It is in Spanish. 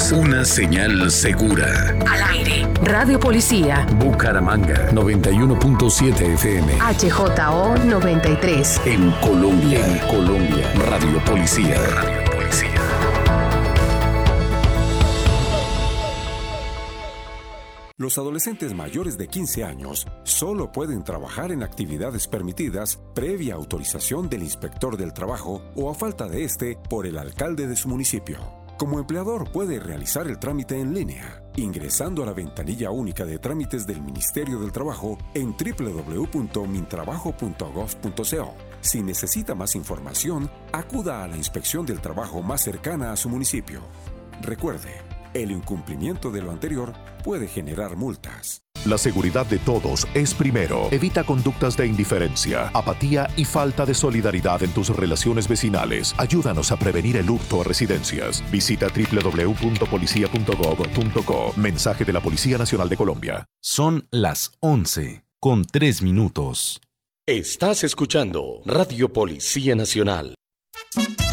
es una señal segura. Al aire. Radio Policía. Bucaramanga 91.7 FM. HJO 93. En Colombia. Radio Policía. Los adolescentes mayores de 15 años solo pueden trabajar en actividades permitidas previa autorización del inspector del trabajo o a falta de este por el alcalde de su municipio. Como empleador puede realizar el trámite en línea, ingresando a la ventanilla única de trámites del Ministerio del Trabajo en www.mintrabajo.gov.co. Si necesita más información, acuda a la inspección del trabajo más cercana a su municipio. Recuerde, el incumplimiento de lo anterior puede generar multas. La seguridad de todos es primero. Evita conductas de indiferencia, apatía y falta de solidaridad en tus relaciones vecinales. Ayúdanos a prevenir el hurto a residencias. Visita www.policia.gov.co. Mensaje de la Policía Nacional de Colombia. Son las 11:03. Estás escuchando Radio Policía Nacional.